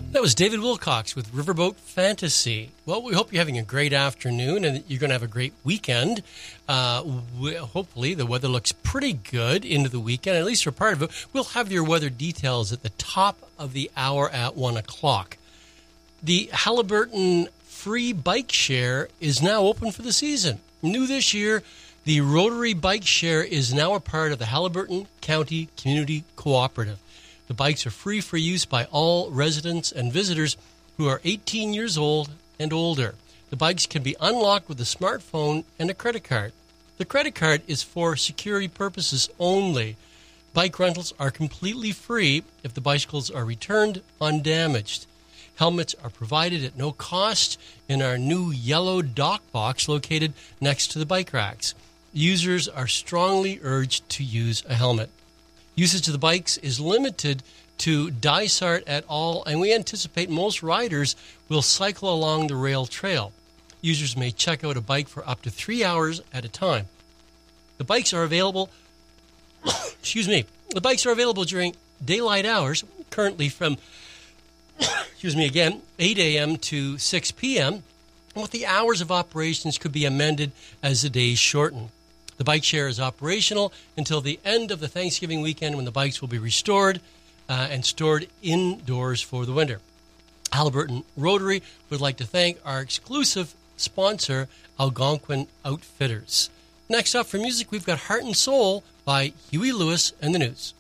That was David Wilcox with Riverboat Fantasy. Well, we hope you're having a great afternoon and that you're going to have a great weekend. Hopefully, the weather looks pretty good into the weekend, at least for part of it. We'll have your weather details at the top of the hour at 1 o'clock. The Haliburton free bike share is now open for the season. New this year, the Rotary Bike Share is now a part of the Haliburton County Community Cooperative. The bikes are free for use by all residents and visitors who are 18 years old and older. The bikes can be unlocked with a smartphone and a credit card. The credit card is for security purposes only. Bike rentals are completely free if the bicycles are returned undamaged. Helmets are provided at no cost in our new yellow dock box located next to the bike racks. Users are strongly urged to use a helmet. Usage of the bikes is limited to Dysart et al., and we anticipate most riders will cycle along the rail trail. Users may check out a bike for up to 3 hours at a time. The bikes are available, The bikes are available during daylight hours, currently from, 8 a.m. to 6 p.m., but the hours of operations could be amended as the days shorten. The bike share is operational until the end of the Thanksgiving weekend when the bikes will be restored and stored indoors for the winter. Haliburton Rotary would like to thank our exclusive sponsor, Algonquin Outfitters. Next up for music, we've got Heart and Soul by Huey Lewis and the News.